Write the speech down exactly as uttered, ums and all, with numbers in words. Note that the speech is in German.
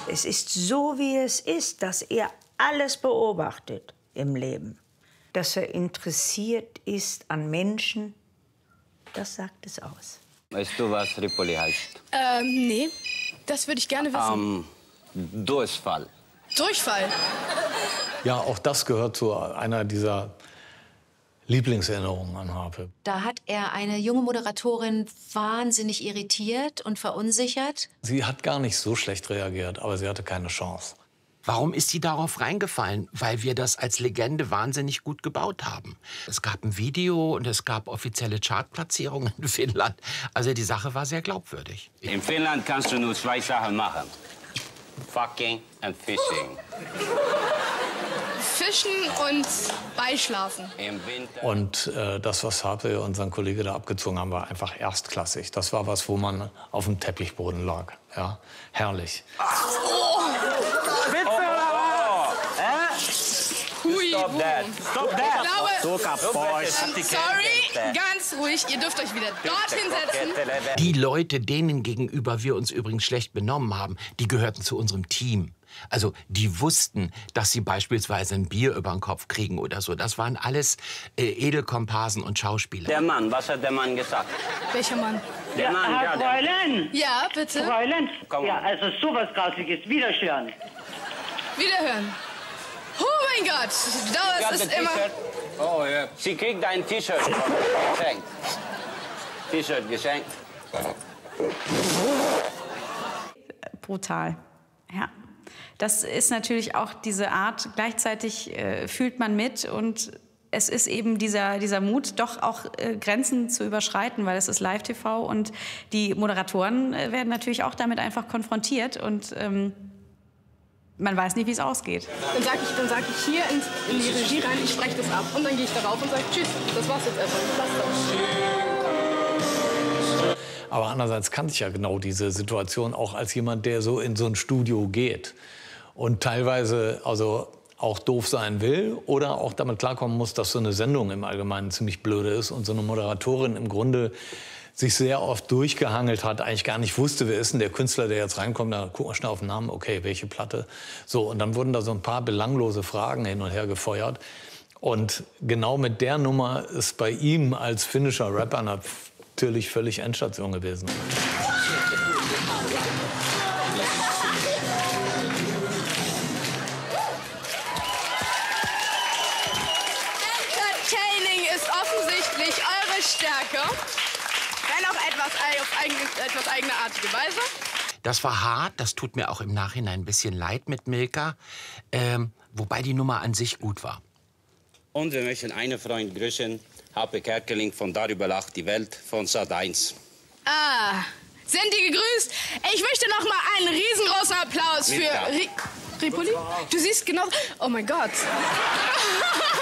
Es ist so, wie es ist, dass er alles beobachtet im Leben. Dass er interessiert ist an Menschen, das sagt es aus. Weißt du, was Tripoli heißt? Ähm, nee. Das würde ich gerne wissen. Ähm, Durchfall. Durchfall? Ja, auch das gehört zu einer dieser Lieblingserinnerungen an Harpe. Da hat er eine junge Moderatorin wahnsinnig irritiert und verunsichert. Sie hat gar nicht so schlecht reagiert, aber sie hatte keine Chance. Warum ist sie darauf reingefallen? Weil wir das als Legende wahnsinnig gut gebaut haben. Es gab ein Video und es gab offizielle Chartplatzierungen in Finnland. Also die Sache war sehr glaubwürdig. In Finnland kannst du nur zwei Sachen machen. Fucking and fishing. Fischen und beischlafen. Im Winter. Und äh, das, was Harpe und sein Kollege da abgezogen haben, war einfach erstklassig. Das war was, wo man auf dem Teppichboden lag. Ja, herrlich. Oh. Witze oder was? Hui, Stop that. Stop that. Ich glaube, Sorry, sorry, ganz ruhig. Ihr dürft euch wieder dorthin setzen. Die Leute, denen gegenüber wir uns übrigens schlecht benommen haben, die gehörten zu unserem Team. Also die wussten, dass sie beispielsweise ein Bier über den Kopf kriegen oder so. Das waren alles äh, Edelkomparsen und Schauspieler. Der Mann, was hat der Mann gesagt? Welcher Mann? Der Ja, Mann, Herr ja, der... Fräulein. Ja, bitte. Fräulein. Komm. Ja, also sowas Grausliches. Wiederhören. Wiederhören. Oh mein Gott, Ja, das ist der immer... T-Shirt. Oh ja. Sie kriegt ein T-Shirt geschenkt. T-Shirt geschenkt. Brutal, ja. Das ist natürlich auch diese Art, gleichzeitig äh, fühlt man mit und es ist eben dieser, dieser Mut, doch auch äh, Grenzen zu überschreiten, weil es ist Live-T V und die Moderatoren äh, werden natürlich auch damit einfach konfrontiert und ähm, man weiß nicht, wie es ausgeht. Dann sage ich, dann sag ich hier in, in die Regie rein, ich spreche das ab und dann gehe ich darauf und sage tschüss, das war's jetzt erstmal, lasst das. Aber andererseits kannte ich ja genau diese Situation auch als jemand, der so in so ein Studio geht und teilweise also auch doof sein will oder auch damit klarkommen muss, dass so eine Sendung im Allgemeinen ziemlich blöde ist und so eine Moderatorin im Grunde sich sehr oft durchgehangelt hat, eigentlich gar nicht wusste, wer ist denn der Künstler, der jetzt reinkommt, da gucken wir schnell auf den Namen, okay, welche Platte. So, und dann wurden da so ein paar belanglose Fragen hin und her gefeuert. Und genau mit der Nummer ist bei ihm als finnischer Rapper natürlich völlig Endstation gewesen. Entertaining ist offensichtlich eure Stärke. Wenn auch etwas auf eigene, etwas eigenartige Weise. Das war hart, das tut mir auch im Nachhinein ein bisschen leid mit Milka, ähm, wobei die Nummer an sich gut war. Und wir möchten einen Freund grüßen, Harpe Kerkeling von Darüber lacht die Welt von Sat eins. Ah, sind die gegrüßt? Ich möchte noch mal einen riesengroßen Applaus für Ri Ripoli. Du siehst genau... Oh mein Gott.